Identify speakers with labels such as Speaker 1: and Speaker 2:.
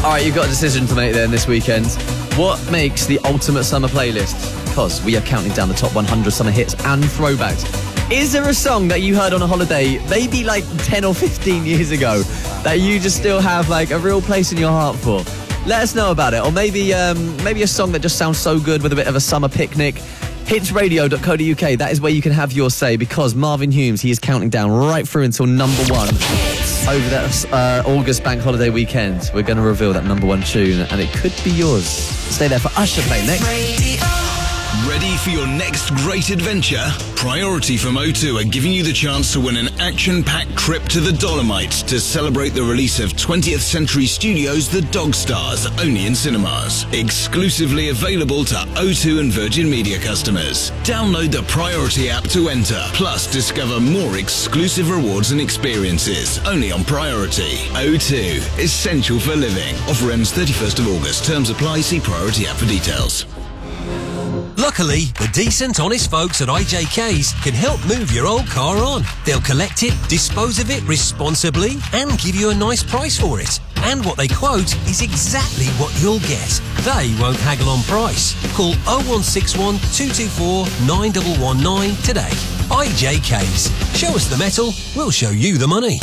Speaker 1: All right, you've got a decision to make then this weekend. What makes the ultimate summer playlist? Because we are counting down the top 100 summer hits and throwbacks. Is there a song that you heard on a holiday, maybe like 10 or 15 years ago, that you just still have like a real place in your heart for? Let us know about it. Or maybe a song that just sounds so good with a bit of a summer picnic. Hitsradio.co.uk, that is where you can have your say, because Marvin Humes, he is counting down right through until number one over that August bank holiday weekend. We're going to reveal that number one tune, and it could be yours. Stay there for Usher play next.
Speaker 2: Ready for your next great adventure? Priority from O2 are giving you the chance to win an action-packed trip to the Dolomites to celebrate the release of 20th Century Studios' The Dog Stars, only in cinemas. Exclusively available to O2 and Virgin Media customers. Download the Priority app to enter. Plus, discover more exclusive rewards and experiences, only on Priority. O2, essential for living. Offer ends 31st of August. Terms apply. See Priority app for details.
Speaker 3: Luckily, the decent, honest folks at IJK's can help move your old car on. They'll collect it, dispose of it responsibly, and give you a nice price for it. And what they quote is exactly what you'll get. They won't haggle on price. Call 0161 224 9119 today. IJK's. Show us the metal, we'll show you the money.